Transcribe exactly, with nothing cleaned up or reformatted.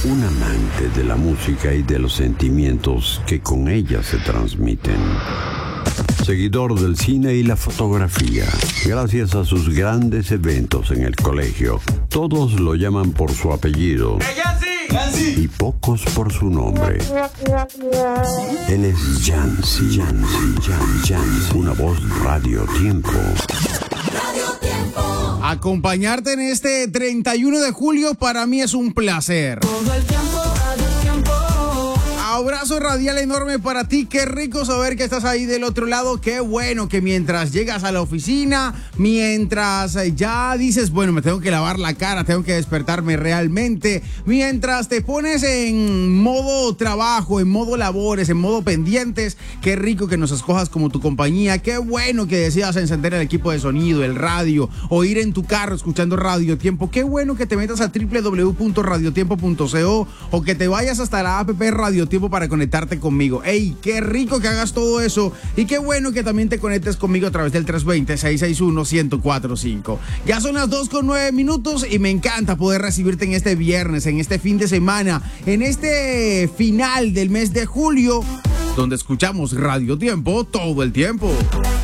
Un amante de la música y de los sentimientos que con ella se transmiten. Seguidor del cine y la fotografía. Gracias a sus grandes eventos en el colegio, todos lo llaman por su apellido. Y pocos por su nombre. Él es Yancy, Yancy, Yancy, Yancy, una voz Radio Tiempo. Radio Tiempo. Acompañarte en este treinta y uno de julio para mí es un placer. Todo el tiempo, Radio Tiempo. Abrazo radial enorme para ti. Qué rico saber que estás ahí del otro lado. Qué bueno que mientras llegas a la oficina, mientras ya dices, bueno, me tengo que lavar la cara, tengo que despertarme realmente, mientras te pones en modo trabajo, en modo labores, en modo pendientes, qué rico que nos escojas como tu compañía. Qué bueno que decidas encender el equipo de sonido, el radio, o ir en tu carro escuchando Radio Tiempo. Qué bueno que te metas a doble u doble u doble u punto radio tiempo punto co o que te vayas hasta la app Radio Tiempo para conectarte conmigo. ¡Ey! ¡Qué rico que hagas todo eso! Y qué bueno que también te conectes conmigo a través del tres dos cero, seis seis uno, uno cero cuatro cinco. Ya son las dos con nueve minutos y me encanta poder recibirte en este viernes, en este fin de semana, en este final del mes de julio, donde escuchamos Radio Tiempo todo el tiempo.